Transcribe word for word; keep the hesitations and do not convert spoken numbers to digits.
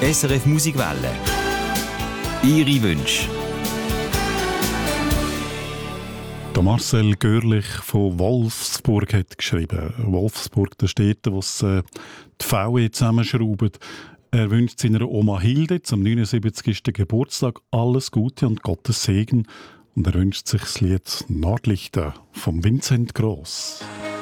S R F Musikwelle. Ihre Wünsche. Der Marcel Görlich von Wolfsburg hat geschrieben. Wolfsburg, der Städte, wo es äh, die V E zusammenschrauben. Er wünscht seiner Oma Hilde zum neunundsiebzigsten Geburtstag alles Gute und Gottes Segen. Und er wünscht sich das Lied «Nordlichter» von Vincent Gross.